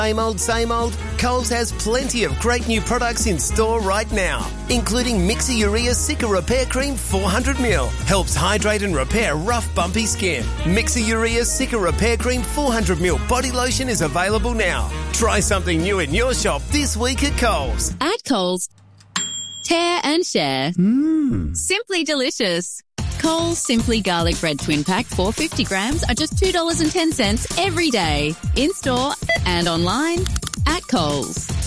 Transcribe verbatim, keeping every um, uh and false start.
Same old, same old? Coles has plenty of great new products in store right now, including Mixer Urea Cica Repair Cream four hundred milliliters. Helps hydrate and repair rough, bumpy skin. Mixer Urea Cica Repair Cream four hundred milliliters body lotion is available now. Try something new in your shop this week at Coles. At Coles, tear and share. Mmm. Simply delicious. Coles Simply Garlic Bread Twin Pack four hundred fifty grams are just two dollars and ten cents every day. In store and online at Coles.